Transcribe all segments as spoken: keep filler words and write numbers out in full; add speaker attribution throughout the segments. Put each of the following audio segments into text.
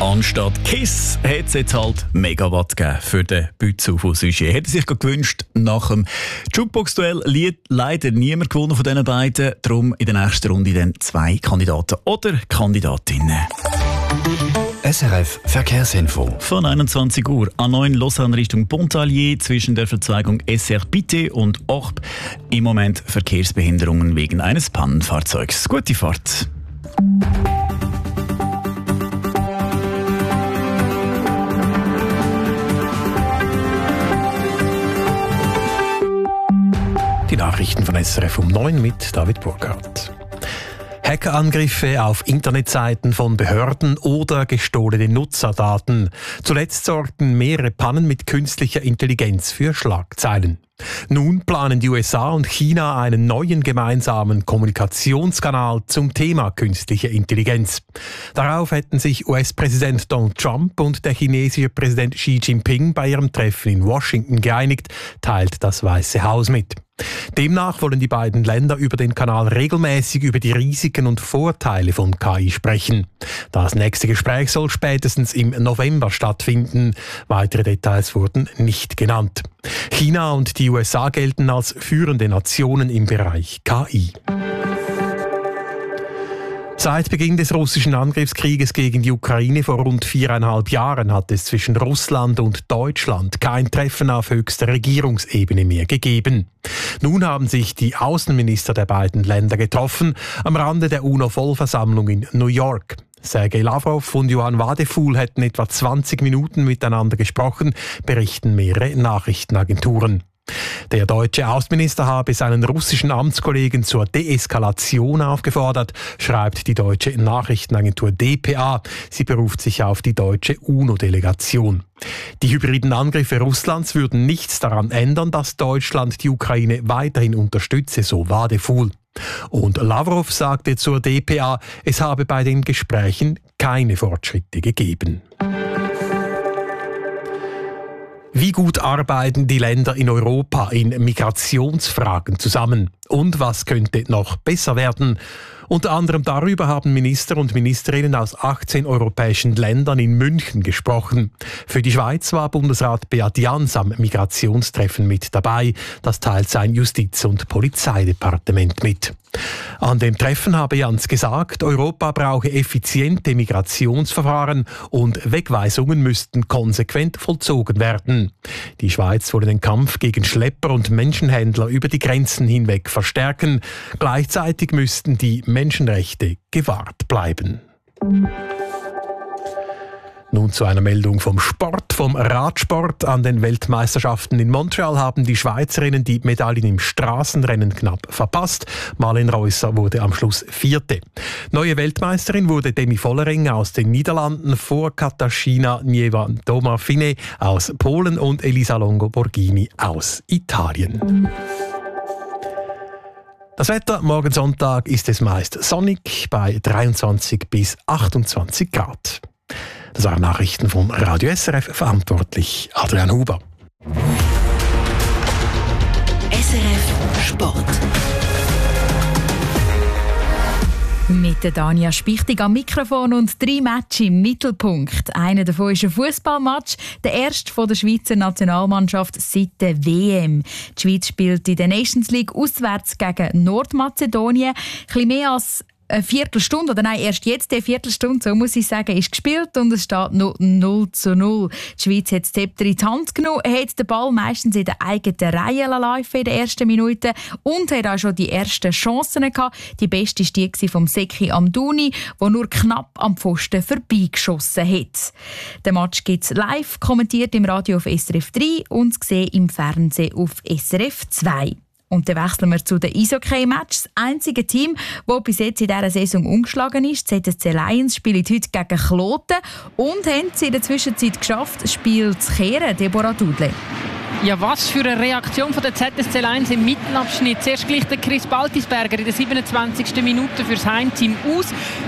Speaker 1: Anstatt Kiss hat es jetzt halt Megawatt gegeben für den Bützow von Sujet. Hätte sich gewünscht, nach dem Jukebox-Duell leider niemand gewonnen von diesen beiden. Darum in der nächsten Runde dann zwei Kandidaten oder Kandidatinnen.
Speaker 2: S R F Verkehrsinfo.
Speaker 1: Von einundzwanzig Uhr A neun Lausanne Richtung Pontarlier zwischen der Verzweigung S R Pité und Orb. Im Moment Verkehrsbehinderungen wegen eines Pannenfahrzeugs. Gute Fahrt.
Speaker 3: Die Nachrichten von S R F um neun mit David Burkhardt. Hackerangriffe auf Internetseiten von Behörden oder gestohlene Nutzerdaten. Zuletzt sorgten mehrere Pannen mit künstlicher Intelligenz für Schlagzeilen. Nun planen die U S A und China einen neuen gemeinsamen Kommunikationskanal zum Thema künstliche Intelligenz. Darauf hätten sich U S-Präsident Donald Trump und der chinesische Präsident Xi Jinping bei ihrem Treffen in Washington geeinigt, teilt das Weiße Haus mit. Demnach wollen die beiden Länder über den Kanal regelmäßig über die Risiken und Vorteile von K I sprechen. Das nächste Gespräch soll spätestens im November stattfinden. Weitere Details wurden nicht genannt. China und die U S A gelten als führende Nationen im Bereich K I. Seit Beginn des russischen Angriffskrieges gegen die Ukraine vor rund viereinhalb Jahren hat es zwischen Russland und Deutschland kein Treffen auf höchster Regierungsebene mehr gegeben. Nun haben sich die Außenminister der beiden Länder getroffen, am Rande der UNO-Vollversammlung in New York. Sergei Lavrov und Johann Wadephul hätten etwa zwanzig Minuten miteinander gesprochen, berichten mehrere Nachrichtenagenturen. Der deutsche Außenminister habe seinen russischen Amtskollegen zur Deeskalation aufgefordert, schreibt die deutsche Nachrichtenagentur D P A. Sie beruft sich auf die deutsche UNO-Delegation. Die hybriden Angriffe Russlands würden nichts daran ändern, dass Deutschland die Ukraine weiterhin unterstütze, so Wadephul. Und Lavrov sagte zur D P A, es habe bei den Gesprächen keine Fortschritte gegeben. Wie gut arbeiten die Länder in Europa in Migrationsfragen zusammen? Und was könnte noch besser werden? Unter anderem darüber haben Minister und Ministerinnen aus achtzehn europäischen Ländern in München gesprochen. Für die Schweiz war Bundesrat Beat Jans am Migrationstreffen mit dabei. Das teilt sein Justiz- und Polizeidepartement mit. An dem Treffen habe Jans gesagt, Europa brauche effiziente Migrationsverfahren und Wegweisungen müssten konsequent vollzogen werden. Die Schweiz wolle den Kampf gegen Schlepper und Menschenhändler über die Grenzen hinweg verstärken. Gleichzeitig müssten die Menschenrechte gewahrt bleiben. Nun zu einer Meldung vom Sport, vom Radsport. An den Weltmeisterschaften in Montreal haben die Schweizerinnen die Medaillen im Straßenrennen knapp verpasst. Marlen Reusser wurde am Schluss Vierte. Neue Weltmeisterin wurde Demi Vollering aus den Niederlanden vor Katarzyna Niewądoma-Fine aus Polen und Elisa Longo Borghini aus Italien. Das Wetter, morgen Sonntag ist es meist sonnig bei dreiundzwanzig bis achtundzwanzig Grad. Das waren Nachrichten vom Radio S R F, verantwortlich Adrian Huber.
Speaker 4: S R F Sport. Mit der Dania Spichtig am Mikrofon und drei Matches im Mittelpunkt. Einer davon ist ein Fußballmatch, der erste von der Schweizer Nationalmannschaft seit der W M. Die Schweiz spielt in der Nations League auswärts gegen Nordmazedonien. Ein bisschen mehr als eine Viertelstunde, oder nein, erst jetzt eine Viertelstunde, so muss ich sagen, ist gespielt und es steht noch null zu null. Die Schweiz hat das Zepter in die Hand genommen, hat den Ball meistens in der eigenen Reihe laufen in den ersten Minuten und hat auch schon die ersten Chancen gehabt. Die beste war die von Seki Amdouni, der nur knapp am Pfosten vorbeigeschossen hat. Den Match gibt es live, kommentiert im Radio auf S R F drei und gesehen im Fernsehen auf S R F zwei. Und dann wechseln wir zu den Eishockey-Matches. Das einzige Team, das bis jetzt in dieser Saison umgeschlagen ist, Z S C Lions, spielt heute gegen Kloten und haben es in der Zwischenzeit geschafft, das Spiel zu kehren. Deborah Dudle.
Speaker 5: Ja, was für eine Reaktion von der Z S C Lions im Mittelabschnitt. Zuerst gleich der Chris Baltisberger in der siebenundzwanzigsten Minute fürs Heimteam aus.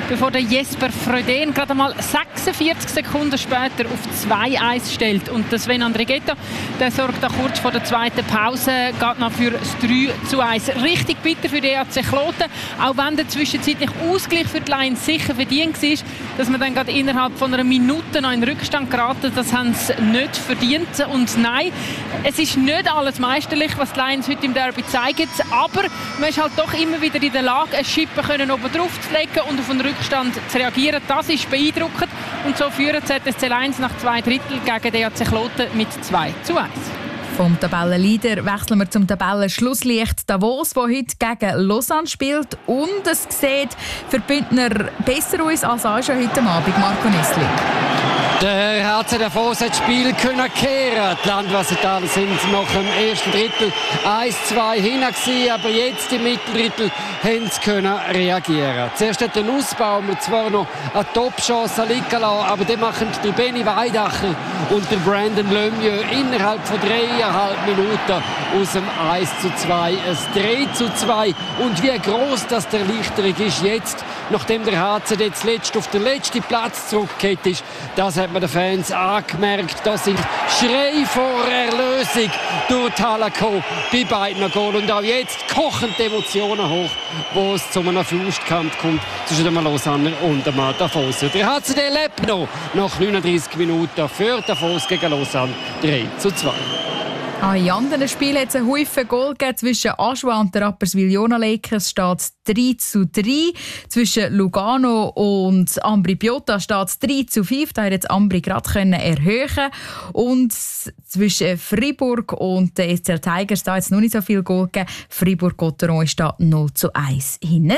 Speaker 5: bevor der Jesper Fröden gerade mal sechsundvierzig Sekunden später auf zwei eins stellt. Und der Sven Andrighetto, der sorgt da kurz vor der zweiten Pause geht noch für das drei zu eins. Richtig bitter für die E A C Kloten, auch wenn der zwischenzeitliche Ausgleich für die Lions sicher verdient war, dass man dann gerade innerhalb von einer Minute noch in den Rückstand geraten, das haben sie nicht verdient. Und nein, es ist nicht alles meisterlich, was die Lions heute im Derby zeigen, aber man ist halt doch immer wieder in der Lage, eine Schippe können oben drauf zu legen und auf den Rückstand zu reagieren. Das ist beeindruckend und so führen Z S C Lions nach zwei Drittel gegen die E A C Kloten mit zwei zu eins.
Speaker 4: Vom Tabellenleader wechseln wir zum Tabellenschlusslicht Davos, der heute gegen Lausanne spielt. Und es sieht für die Bündner besser aus als auch schon heute Abend. Marco Nestli.
Speaker 6: Der H C Davos hat das Spiel können kehren. Die Landwassertaler sind nach dem ersten Drittel eins zwei hinten gewesen, aber jetzt im Mitteldrittel haben sie können reagieren. Zuerst hat der Nussbaumer zwar noch eine Top-Chance liegen lassen, aber dann machen die Benny Weidacher und der Brandon Lemieux innerhalb von dreieinhalb Minuten aus dem eins zu zwei ein drei zu zwei. Und wie gross das der Erleichterung ist jetzt, nachdem der H C jetzt letzt auf den letzten Platz zurückgekehrt ist, das hat man den Fans angemerkt. Das sind Schrei vor Erlösung durch die Halle gekommen bei beiden Goals. Und auch jetzt kochen die Emotionen hoch, wo es zu einem Faustkampf kommt zwischen dem Lausanne und dem Davos. Der H C D lebt noch nach neununddreißig Minuten für Davos gegen Lausanne drei zu zwei.
Speaker 4: Ah, in anderen Spielen hat es einen Haufen Goal gegeben. Zwischen Aschua und der Rapperswil-Jona Lakers steht es drei zu drei. Zwischen Lugano und Ambri Piotta steht es drei zu fünf. Da hat jetzt Ambri gerade erhöhen. Und zwischen Fribourg und den S C R Tigers da hat es noch nicht so viel Goal gegeben. Fribourg-Gotteron steht null zu eins hinten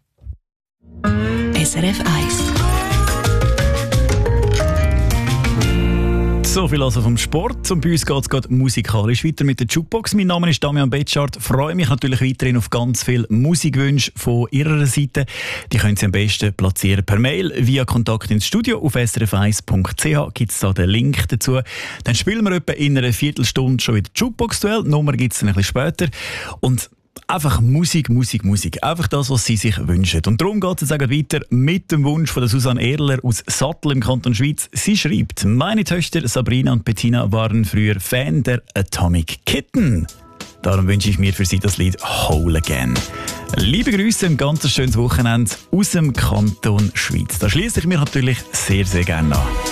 Speaker 4: drin.
Speaker 7: S R F eins.
Speaker 1: So viel also vom Sport. Und bei uns geht es gerade musikalisch weiter mit der Jukebox. Mein Name ist Damian Betschart. Freue mich natürlich weiterhin auf ganz viele Musikwünsche von Ihrer Seite. Die können Sie am besten platzieren per Mail via Kontakt ins Studio. Auf s r f eins punkt c h gibt es da den Link dazu. Dann spielen wir etwa in einer Viertelstunde schon wieder Jukebox-Duell. Die Nummer gibt es ein bisschen später. Und einfach Musik, Musik, Musik. Einfach das, was Sie sich wünschen. Und darum geht es jetzt weiter mit dem Wunsch von der Susanne Erler aus Sattel im Kanton Schwyz. Sie schreibt, meine Töchter Sabrina und Bettina waren früher Fan der Atomic Kitten. Darum wünsche ich mir für Sie das Lied Whole Again. Liebe Grüße, ein ganz schönes Wochenende aus dem Kanton Schwyz. Da schließe ich mir natürlich sehr, sehr gerne an.